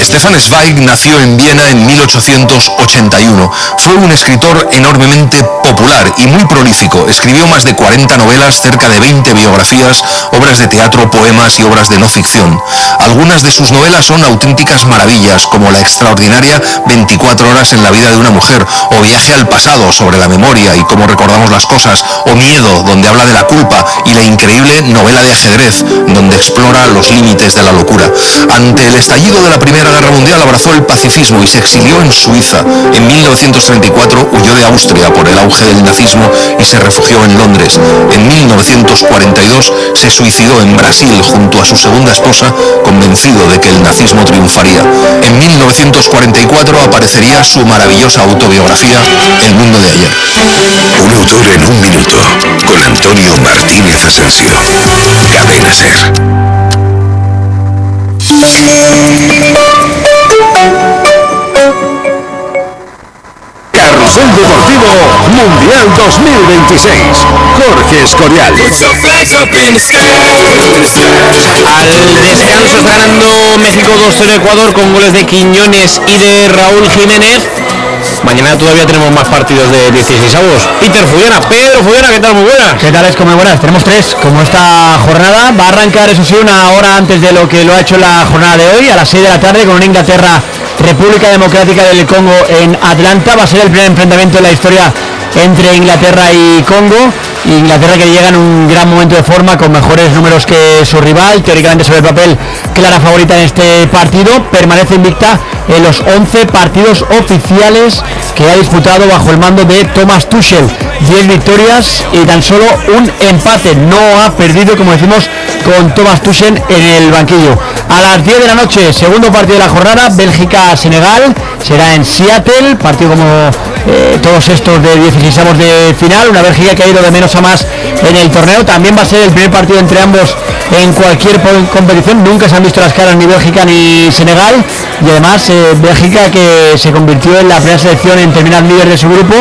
Stefan Zweig nació en Viena en 1881. Fue un escritor enormemente popular y muy prolífico. Escribió más de 40 novelas, cerca de 20 biografías, obras de teatro, poemas y obras de no ficción. Algunas de sus novelas son auténticas maravillas, como la extraordinaria 24 horas en la vida de una mujer, o Viaje al pasado, sobre la memoria y cómo recordamos las cosas, o Miedo, donde habla de la culpa, y la increíble novela de ajedrez, donde explora los límites de la locura. Ante el estallido de la Primera Guerra Mundial abrazó el pacifismo y se exilió en Suiza. En 1934 huyó de Austria por el auge del nazismo y se refugió en Londres. En 1942 se suicidó en Brasil junto a su segunda esposa, convencido de que el nazismo triunfaría. En 1944 aparecería su maravillosa autobiografía, El mundo de ayer. Un autor en un minuto, con Antonio Martínez Asensio. Cadena SER. Carrusel Deportivo Mundial 2026. Jorge Escorial. Al descanso está ganando México 2-0 Ecuador con goles de Quiñones y de Raúl Jiménez. Mañana todavía tenemos más partidos de 16avos. Pedro Fullana, ¿qué tal? Muy buenas. ¿Qué tal? Es como muy buenas. Tenemos 3 como esta jornada. Va a arrancar, eso sí, una hora antes de lo que lo ha hecho la jornada de hoy, a las 6 de la tarde, con una Inglaterra República Democrática del Congo en Atlanta. Va a ser el primer enfrentamiento en la historia entre Inglaterra y Congo. Inglaterra, que llega en un gran momento de forma, con mejores números que su rival, teóricamente sobre el papel clara favorita en este partido. Permanece invicta en los 11 partidos oficiales que ha disputado bajo el mando de Thomas Tuchel. 10 victorias y tan solo un empate. No ha perdido, como decimos, con Thomas Tuchel en el banquillo. A las 10 de la noche, segundo partido de la jornada, Bélgica-Senegal. Será en Seattle, partido como todos estos de 16avos de final. Una Bélgica que ha ido de menos a más en el torneo. También va a ser el primer partido entre ambos en cualquier competición. Nunca se han visto las caras ni Bélgica ni Senegal. Y además Bélgica, que se convirtió en la primera selección en terminar líder de su grupo,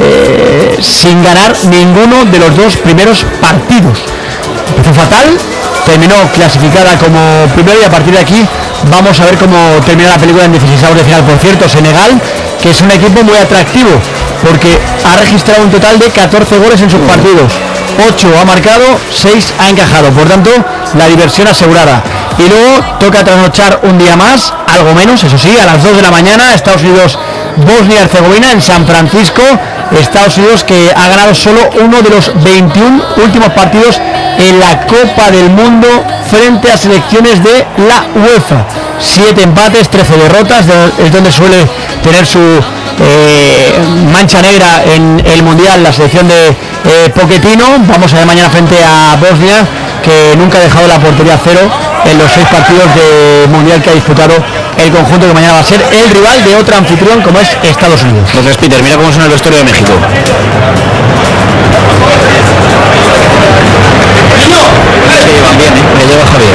sin ganar ninguno de los dos primeros partidos. Empezó fatal, terminó clasificada como primero, y a partir de aquí vamos a ver cómo termina la película en 16avos de final. Por cierto, Senegal, que es un equipo muy atractivo, porque ha registrado un total de 14 goles en sus partidos. 8 ha marcado, 6 ha encajado, por tanto la diversión asegurada. Y luego toca trasnochar un día más, algo menos, eso sí, a las 2 de la mañana, Estados Unidos Bosnia y Herzegovina en San Francisco. Estados Unidos, que ha ganado solo uno de los 21 últimos partidos en la Copa del Mundo frente a selecciones de la UEFA. 7 empates, 13 derrotas, es donde suele tener su mancha negra en el Mundial la selección de Pochettino. Vamos a ver mañana frente a Bosnia, que nunca ha dejado la portería cero en los 6 partidos de Mundial que ha disputado el conjunto, que mañana va a ser el rival de otro anfitrión como es Estados Unidos. Entonces, Peter, mira cómo suena el vestuario de México. Se llevan bien, me lleva Javier.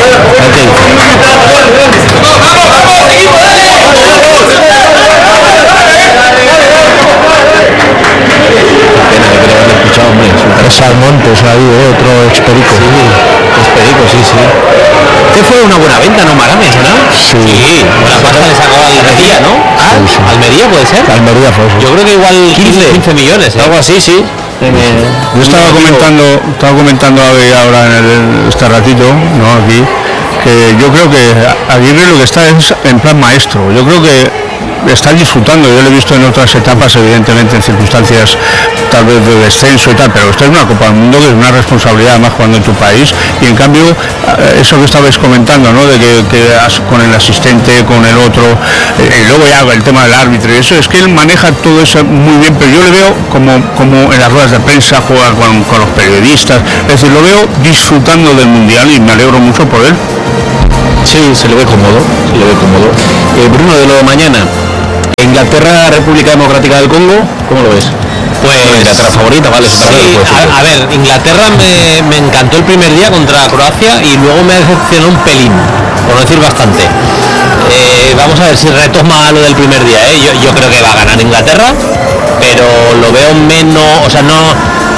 Salmontes ahí, otro experico. Experico, sí. ¿Qué fue una buena venta, no, Magames, no? Sí. Buena pasta le sacó a Almería, ¿no? Sí. ¿Almería puede ser? Almería fue eso. Yo creo que igual 15 millones, algo así, sí. Yo estaba comentando ahora en este ratito, ¿no? Aquí, que yo creo que Aguirre lo que está es en plan maestro. Yo creo que está disfrutando. Yo lo he visto en otras etapas, evidentemente en circunstancias tal vez de descenso y tal, pero esto es una Copa del Mundo, que es una responsabilidad además jugando en tu país, y en cambio eso que estabais comentando, ¿no? De que con el asistente, con el otro, y luego ya el tema del árbitro y eso, es que él maneja todo eso muy bien, pero yo le veo como en las ruedas de prensa, juega con los periodistas, es decir, lo veo disfrutando del Mundial y me alegro mucho por él. Sí, se le ve cómodo. Bruno, de lo de mañana, Inglaterra, República Democrática del Congo, ¿cómo lo ves? Pues Inglaterra favorita, vale. Sí, a ver, Inglaterra me encantó el primer día contra Croacia y luego me decepcionó un pelín, por no decir bastante. Vamos a ver si retoma lo del primer día, Yo creo que va a ganar Inglaterra, pero lo veo menos, o sea, no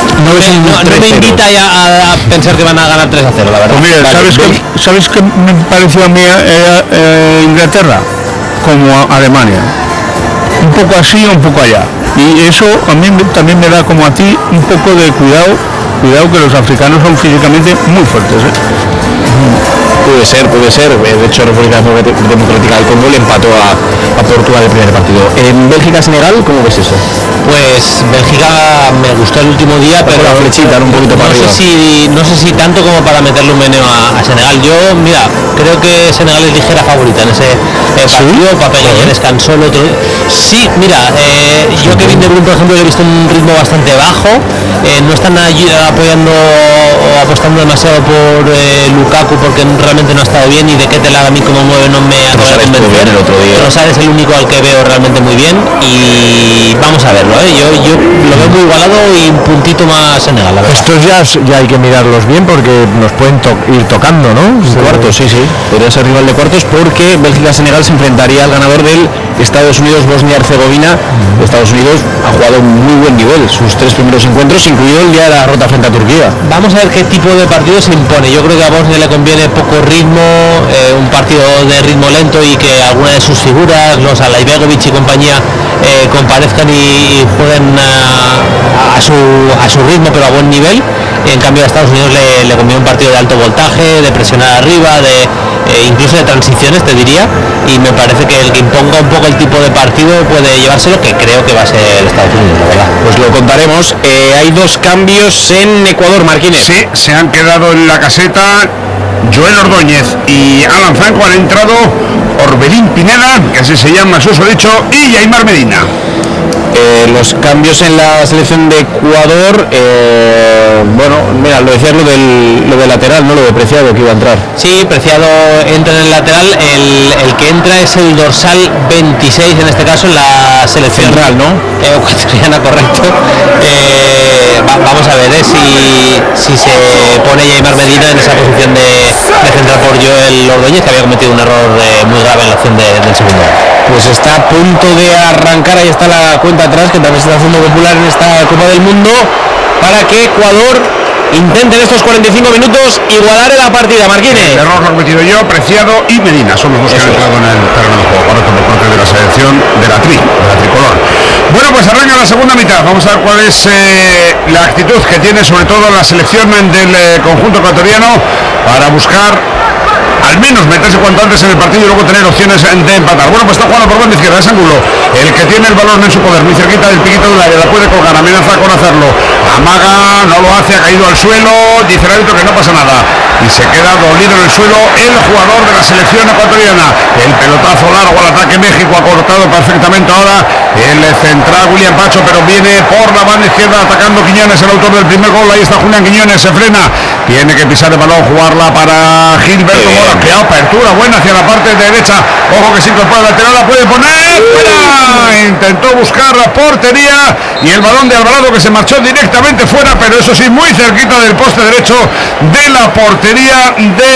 no me invita ya a pensar que van a ganar 3-0, la verdad. Pues mira, ¿sabes qué me pareció a mí Inglaterra? Como Alemania. Un poco así o un poco allá. Y eso a mí también me da, como a ti, un poco de cuidado que los africanos son físicamente muy fuertes, ¿eh? Puede ser. De hecho, República Democrática del Congo le empató a Portugal el primer partido. En Bélgica-Senegal, ¿cómo ves eso? Pues Bélgica me gustó el último día, pero la flechita un poquito para arriba. No sé si tanto como para meterle un meneo a Senegal. Yo, mira, creo que Senegal es ligera favorita en ese partido. Papel descansó el otro. Sí, mira, yo Kevin De Bruyne, por ejemplo, le he visto un ritmo bastante bajo. No están apoyando o apostando demasiado por Lukaku, porque realmente no ha estado bien, y de Ketelar a mí como 9 no me acaba de convencer. Trossard es el único al que veo realmente muy bien, y vamos a verlo, yo lo veo muy igualado y un puntito más Senegal, la verdad. Estos ya hay que mirarlos bien porque nos pueden ir tocando, ¿no? Cuartos, sí, podría ser rival de cuartos, porque Bélgica-Senegal se enfrentaría al ganador del Estados Unidos-Bosnia-Herzegovina. Estados Unidos ha jugado un muy buen nivel sus 3 primeros encuentros, incluido el día de la derrota frente a Turquía. Vamos a ver qué tipo de partido se impone. Yo creo que a Bosnia le conviene poco ritmo, un partido de ritmo lento, y que alguna de sus figuras, los Alaibegovic y compañía, comparezcan y jueguen a su ritmo, pero a buen nivel. En cambio a Estados Unidos le conviene un partido de alto voltaje, de presionar arriba, incluso de transiciones, te diría, y me parece que el que imponga un poco el tipo de partido puede llevárselo, que creo que va a ser Estados Unidos, la verdad. Pues lo contaremos. Hay 2 cambios en Ecuador, Marquines. Sí, se han quedado en la caseta Joel Ordóñez y Alan Franco. Han entrado Orbelín Pineda, que así se llama susodicho, y Aimar Medina. Los cambios en la selección de Ecuador, bueno, mira, lo decías lo del lateral, ¿no? Lo de Preciado, que iba a entrar. Sí, Preciado entra en el lateral, el que entra es el dorsal 26, en este caso en la selección central, ¿no? Ecuatoriana, correcto. Vamos a ver si se pone Aimar Medina en esa posición de central por Joel Ordóñez, que había cometido un error muy grave en la acción del segundo. Pues está a punto de arrancar, ahí está la cuenta atrás, que también se está haciendo popular en esta Copa del Mundo, para que Ecuador intente en estos 45 minutos igualar en la partida. Marquines. El error lo he cometido yo, Preciado y Medina son los dos que han entrado en el terreno de juego, correcto, por parte de la selección de la tricolor. Bueno, pues arranca la segunda mitad. Vamos a ver cuál es la actitud que tiene sobre todo la selección del conjunto ecuatoriano para buscar al menos meterse cuanto antes en el partido y luego tener opciones de empatar. Bueno, pues está jugando por banda izquierda, es Ángulo, el que tiene el balón en su poder, muy cerquita del piquito del área, la puede colgar, amenaza con hacerlo, amaga, no lo hace, ha caído al suelo, dice el árbitro que no pasa nada, y se queda dolido en el suelo el jugador de la selección ecuatoriana. El pelotazo largo al ataque, México ha cortado perfectamente ahora el central William Pacho, pero viene por la banda izquierda atacando Quiñones, el autor del primer gol. Ahí está Julián Quiñones, se frena, tiene que pisar el balón, jugarla para Gilberto Mora. Qué apertura buena hacia la parte derecha, ojo que se incorpora lateral, la puede poner fuera, intentó buscar la portería y el balón de Alvarado, que se marchó directamente fuera, pero eso sí, muy cerquita del poste derecho de la portería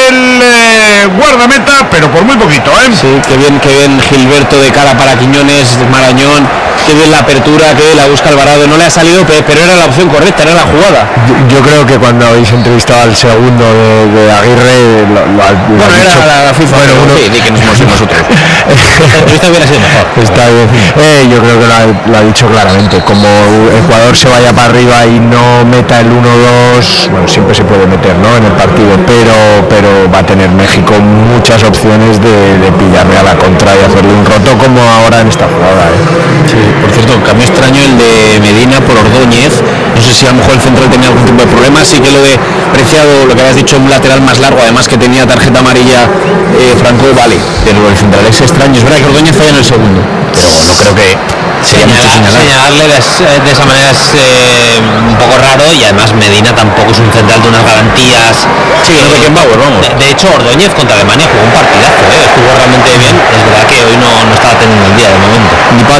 del guardameta, pero por muy poquito, Sí, qué bien Gilberto de cara para Quiñones, Marañón, qué bien la apertura, que la busca Alvarado, no le ha salido, pero era la opción correcta, era la jugada. Yo creo que cuando habéis entrevistado al segundo de Aguirre, bueno, era la FIFA, bueno, sí, que nos hemos nosotros. Esto hubiera sido mejor. Está bien. Yo creo que lo ha dicho claramente. Como Ecuador se vaya para arriba y no meta el 1-2, bueno, siempre se puede meter, ¿no?, en el partido, pero va a tener México muchas opciones de pillarle a la contra y hacerle un roto, como ahora en esta jugada. Sí, por cierto, cambio extraño el de Medina por Ordóñez. No sé si a lo mejor el central tenía algún tipo de problema. Sí que lo de Preciado, lo que habías dicho, un lateral más largo, además que tenía tarjeta amarilla Franco, vale, pero el central es extraño. Es verdad que Ordóñez falla en el segundo, pero no creo que señalarle de esa manera es un poco raro, y además Medina tampoco es un central de unas garantías. Sí, no de Beckenbauer, vamos. De hecho, Ordóñez contra Alemania jugó un partidazo, estuvo realmente bien. Es verdad que hoy no estaba teniendo el día de momento.